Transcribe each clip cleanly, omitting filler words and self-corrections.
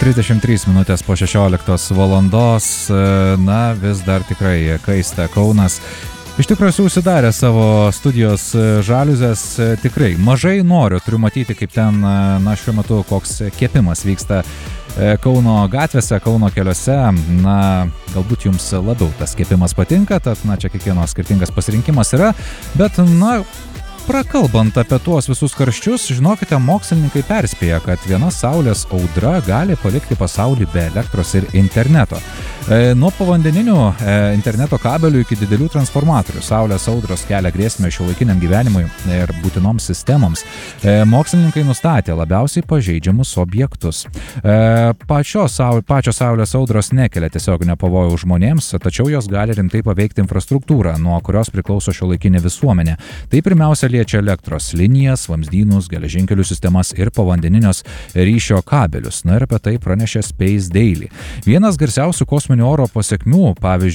33 minutės po 16 valandos, vis dar tikrai kaista Kaunas. Iš tikrųjų esu užsidarę savo studijos žaliuzės, tikrai mažai turiu matyti, kaip ten, šiuo metu koks kepimas vyksta Kauno gatvėse, Kauno keliuose. Galbūt jums labiau tas kepimas patinka, tad, čia kiekvieno skirtingas pasirinkimas yra, bet, prakalbant apie tuos visus karščius, žinokite, mokslininkai perspėja, kad viena saulės audra gali palikti pasaulį be elektros ir interneto. Nuo povandeninių interneto kabelių iki didelių transformatorių saulės audros kelia grėsmę šiuolaikiniam gyvenimui ir būtinoms sistemoms. Mokslininkai nustatė labiausiai pažeidžiamus objektus. Pačios saulės audros nekelia tiesioginio pavojaus žmonėms, tačiau jos gali rimtai paveikti infrastruktūrą, nuo kurios priklauso šiuolaikinė visuomenė. Tai pirmiausia liečia elektros linijas, vamzdynus, geležinkelių sistemas ir povandeninius ryšio kabelius. Ir apie tai pranešė Space Daily. Vienas garsiausių kosminių oro pasekmių,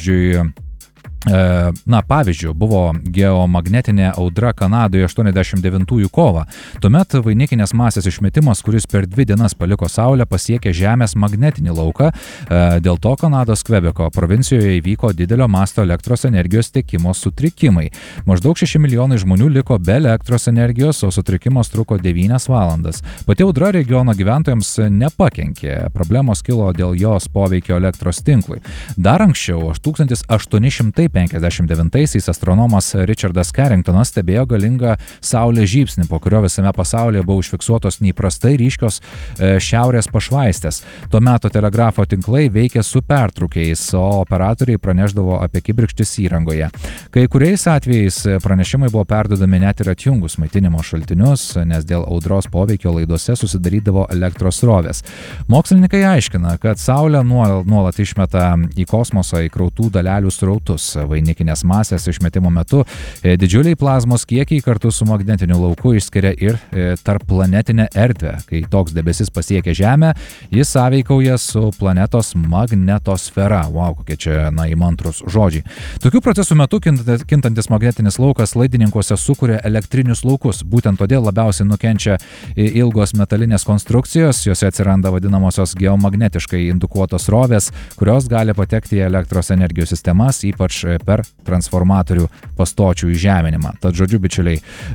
pavyzdžiui, buvo geomagnetinė audra Kanadoje 89 kovą. Tuomet vainikinės masės išmetimas, kuris per 2 dienas paliko Saulę, pasiekė Žemės magnetinį lauką. Dėl to Kanados Kvebeko provincijoje įvyko didelio masto elektros energijos tiekimo sutrikimai. Maždaug 6 milijonai žmonių liko be elektros energijos, o sutrikimas truko 9 valandas. Pati audra regiono gyventojams nepakenkė. Problemos kilo dėl jos poveikio elektros tinklui. Dar anksčiau, 1859-aisiais astronomas Richardas Carringtonas stebėjo galingą saulės žybsnį, po kurio visame pasaulyje buvo užfiksuotos neįprastai ryškios šiaurės pašvaistės. Tuo metu telegrafo tinklai veikė su pertrūkiais, o operatoriai pranešdavo apie kibirkštis įrangoje. Kai kuriais atvejais pranešimai buvo perduodami net ir atjungus maitinimo šaltinius, nes dėl audros poveikio laiduose susidarydavo elektros srovės. Mokslininkai aiškina, kad Saulė nuolat išmeta į kosmosą įkrautų dalelių srautus. Vainikinės masės išmetimo metu didžiuliai plazmos kiekiai kartu su magnetiniu lauku išskiria ir tarpplanetinę erdvę. Kai toks debesis pasiekia Žemę, jis sąveikauja su planetos magnetosfera. Wow, kokie čia įmantrūs žodžiai. Tokių procesų metu kintantis magnetinis laukas laidininkuose sukuria elektrinius laukus. Būtent todėl labiausiai nukenčia ilgos metalinės konstrukcijos, jose atsiranda vadinamosios geomagnetiškai indukuotos srovės, kurios gali patekti į elektros energijos sistemas, ypač per transformatorių pastočių įžeminimą. Tad, žodžiu, bičiuliai,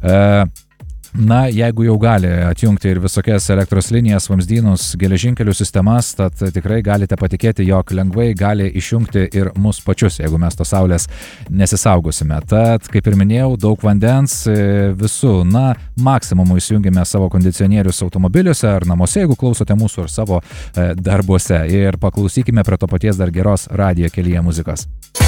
jeigu jau gali atjungti ir visokias elektros linijas, vamzdynus, geležinkelių sistemas, tad tikrai galite patikėti, jog lengvai gali išjungti ir mus pačius, jeigu mes tos saulės nesisaugosime. Tad, kaip ir minėjau, daug vandens, visų, maksimumų įsijungime savo kondicionierius automobiliuose ar namuose, jeigu klausote mūsų, ar savo darbuose. Ir paklausykime prie to paties dar geros radijo kelyje muzikos.